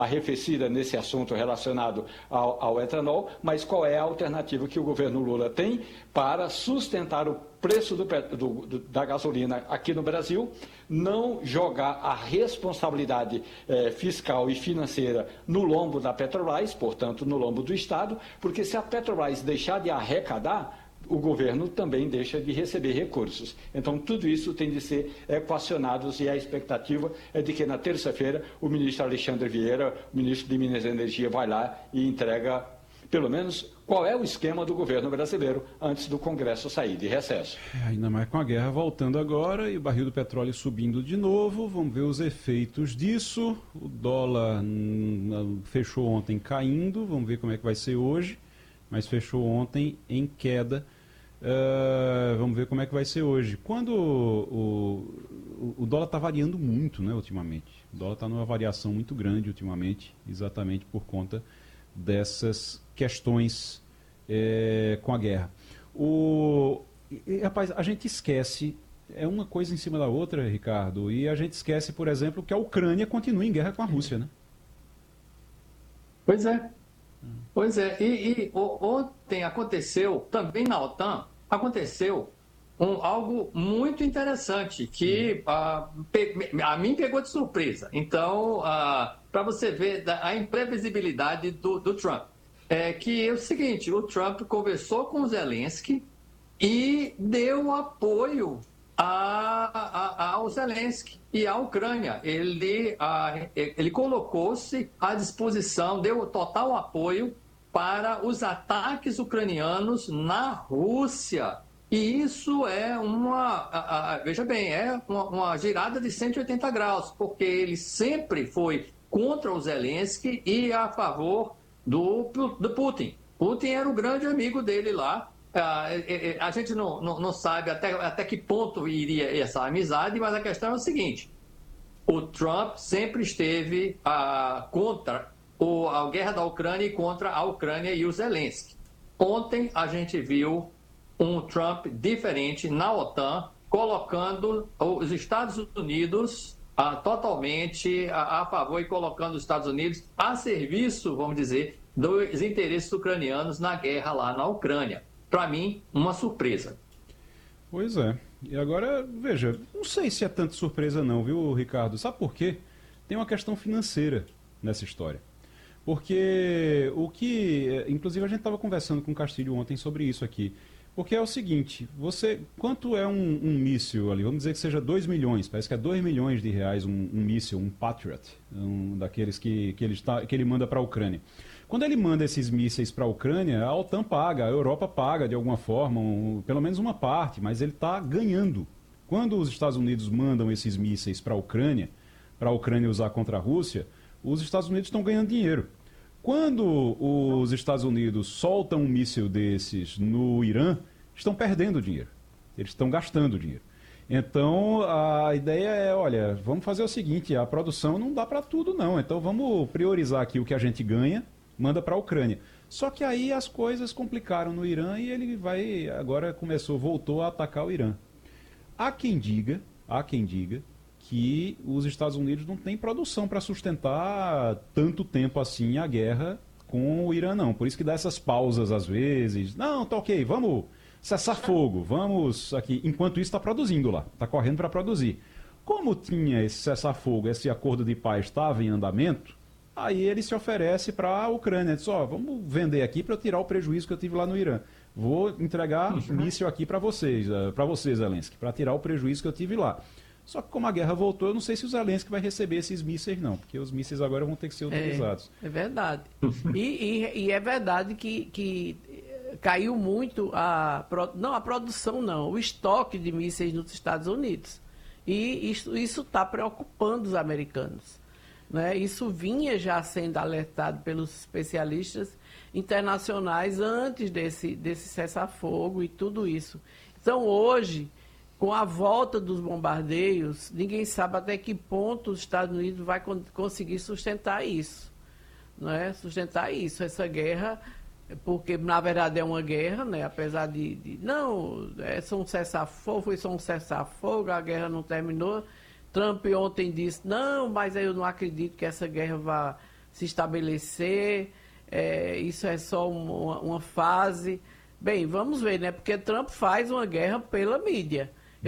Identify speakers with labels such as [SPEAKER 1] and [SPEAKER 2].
[SPEAKER 1] arrefecida nesse assunto relacionado ao etanol, mas qual é a alternativa que o governo Lula tem para sustentar o preço da gasolina aqui no Brasil, não jogar a responsabilidade fiscal e financeira no lombo da Petrobras, portanto, no lombo do Estado, porque se a Petrobras deixar de arrecadar, o governo também deixa de receber recursos. Então, tudo isso tem de ser equacionado e a expectativa é de que na terça-feira o ministro Alexandre Vieira, o ministro de Minas e Energia, vai lá e entrega, pelo menos, qual é o esquema do governo brasileiro antes do Congresso sair de recesso.
[SPEAKER 2] Ainda mais com a guerra voltando agora e o barril do petróleo subindo de novo, vamos ver os efeitos disso. O dólar fechou ontem caindo, vamos ver como é que vai ser hoje, mas fechou ontem em queda. Vamos ver como é que vai ser hoje. Quando o dólar está variando muito, né, ultimamente. O dólar está numa variação muito grande ultimamente, exatamente por conta dessas questões com a guerra. Rapaz, a gente esquece, é uma coisa em cima da outra, Ricardo, e a gente esquece, por exemplo, que a Ucrânia continua em guerra com a Rússia, né?
[SPEAKER 3] Pois é. Pois é, ontem aconteceu, também na OTAN, aconteceu algo muito interessante, que a mim pegou de surpresa. Então, para você ver a imprevisibilidade do Trump, que é o seguinte, o Trump conversou com o Zelensky e deu apoio ao Zelensky e à Ucrânia. Ele colocou-se à disposição, deu total apoio para os ataques ucranianos na Rússia. E isso é veja bem, é uma girada de 180 graus, porque ele sempre foi contra o Zelensky e a favor do Putin. Putin era o grande amigo dele lá. A gente não sabe até que ponto iria essa amizade, mas a questão é o seguinte: o Trump sempre esteve contra a guerra da Ucrânia e contra a Ucrânia e o Zelensky. Ontem a gente viu um Trump diferente na OTAN, colocando os Estados Unidos totalmente a favor e colocando os Estados Unidos a serviço, vamos dizer, dos interesses ucranianos na guerra lá na Ucrânia. Para mim, uma surpresa.
[SPEAKER 2] Pois é. E agora, veja, não sei se é tanta surpresa não, viu, Ricardo? Sabe por quê? Tem uma questão financeira nessa história. Porque inclusive a gente estava conversando com o Castilho ontem sobre isso aqui. Porque é o seguinte, quanto é um míssil ali? Vamos dizer que seja 2 milhões, parece que é 2 milhões de reais um míssil, um Patriot, daqueles que ele manda para a Ucrânia. Quando ele manda esses mísseis para a Ucrânia, a OTAN paga, a Europa paga de alguma forma, pelo menos uma parte, mas ele está ganhando. Quando os Estados Unidos mandam esses mísseis para a Ucrânia usar contra a Rússia, os Estados Unidos estão ganhando dinheiro. Quando os Estados Unidos soltam um míssil desses no Irã, estão perdendo dinheiro. Eles estão gastando dinheiro. Então, a ideia é, olha, vamos fazer o seguinte, a produção não dá para tudo não, então vamos priorizar aqui o que a gente ganha, manda para a Ucrânia. Só que aí as coisas complicaram no Irã e ele voltou a atacar o Irã. Há quem diga que os Estados Unidos não têm produção para sustentar tanto tempo assim a guerra com o Irã, não. Por isso que dá essas pausas às vezes. Não, tá ok, vamos cessar fogo, vamos aqui. Enquanto isso está produzindo lá, está correndo para produzir. Como tinha esse cessar-fogo, esse acordo de paz estava em andamento, aí ele se oferece para a Ucrânia. Diz, vamos vender aqui para eu tirar o prejuízo que eu tive lá no Irã. Vou entregar míssil aqui para vocês, Zelensky, para tirar o prejuízo que eu tive lá. Só que como a guerra voltou, eu não sei se o Zelensky vai receber esses mísseis não, porque os mísseis agora vão ter que ser utilizados.
[SPEAKER 4] É verdade. E é verdade que caiu muito a produção não, o estoque de mísseis nos Estados Unidos. E isso está preocupando os americanos. Né? Isso vinha já sendo alertado pelos especialistas internacionais antes desse cessar-fogo e tudo isso. Então hoje, com a volta dos bombardeios, ninguém sabe até que ponto os Estados Unidos vai conseguir sustentar isso. Né? Sustentar isso, essa guerra, porque na verdade é uma guerra, né? Apesar foi só um cessar-fogo, a guerra não terminou. Trump ontem disse, não, mas eu não acredito que essa guerra se estabelecer, isso é só uma fase. Bem, vamos ver, né? Porque Trump faz uma guerra pela mídia.